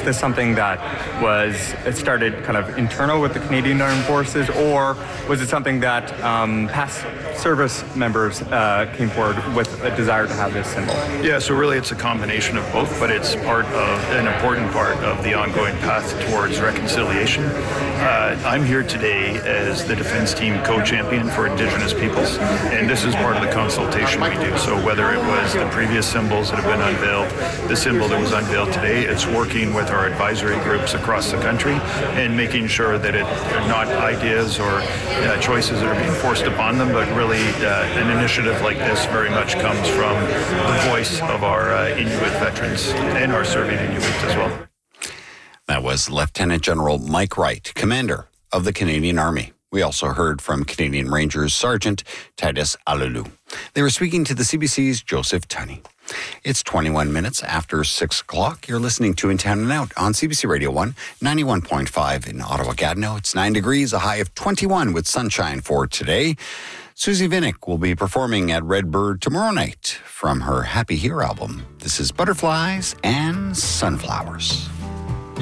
this something that it started kind of internal with the Canadian Armed Forces, or was it something that past service members came forward with a desire to have this symbol? Yeah, so really it's a combination of both, but it's an important part of the ongoing path towards reconciliation. I'm here today as the Defence Team co-champion for Indigenous peoples, and this is part of the consultation we do. So whether it was the previous symbols that have been unveiled, the symbol that was unveiled today, it's working with our advisory groups across the country and making sure that they're not ideas or choices that are being forced upon them, but really an initiative like this very much comes from the voice of our Inuit veterans and our serving Inuit as well. That was Lieutenant General Mike Wright, Commander of the Canadian Army. We also heard from Canadian Rangers Sergeant Titus Alulu. They were speaking to the CBC's Joseph Tunney. It's 21 minutes after 6 o'clock. You're listening to In Town and Out on CBC Radio 1, 91.5 in Ottawa-Gatineau. It's 9 degrees, a high of 21 with sunshine for today. Susie Vinnick will be performing at Redbird tomorrow night from her Happy Here album. This is Butterflies and Sunflowers.